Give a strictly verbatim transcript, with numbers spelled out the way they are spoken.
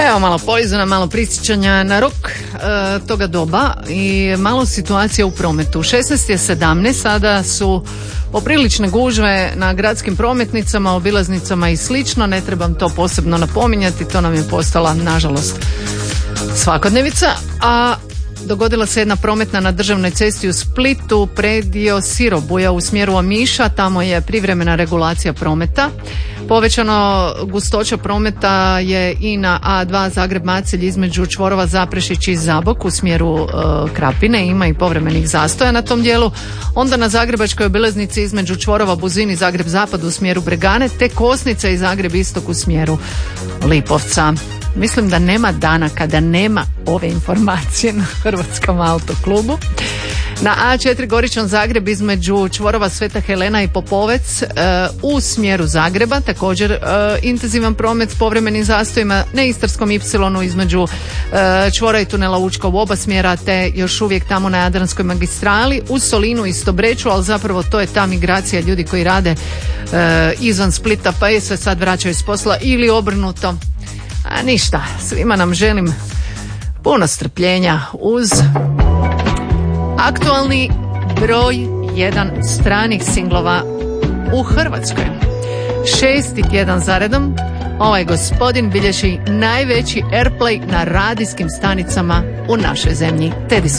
Evo malo Poisona, malo prisjećanja na rok e, toga doba i malo situacija u prometu. šesnaest je sedamnaest, sada su poprilične gužve na gradskim prometnicama, obilaznicama i slično. Ne trebam to posebno napominjati, to nam je postala, nažalost, svakodnevica. A dogodila se jedna prometna na državnoj cesti u Splitu, predio Sirobuja u smjeru Omiša, tamo je privremena regulacija prometa. Povećano gustoća prometa je i na A dva Zagreb-Macelj između čvorova Zaprešić i Zabok u smjeru e, Krapine, ima i povremenih zastoja na tom dijelu. Onda na zagrebačkoj obilaznici između čvorova Buzin i Zagreb-Zapad u smjeru Bregane, te Kosnica i Zagreb-Istok u smjeru Lipovca. Mislim da nema dana kada nema ove informacije na Hrvatskom autoklubu. Na A četiri Goričan Zagreb između čvorova Sveta Helena i Popovec e, u smjeru Zagreba, također e, intenzivan promet s povremenim zastojima. Na Istarskom Y između e, čvora i tunela Učka u oba smjera, te još uvijek tamo na Jadranskoj magistrali. U Solinu i Stobreču, ali zapravo to je ta migracija ljudi koji rade e, izvan Splita pa je se sad vraćaju s posla ili obrnuto. A ništa, svima nam želim puno strpljenja uz aktualni broj jedan stranih singlova u Hrvatskoj. Šesti tjedan za redom ovaj gospodin bilježi najveći airplay na radijskim stanicama u našoj zemlji. Teddy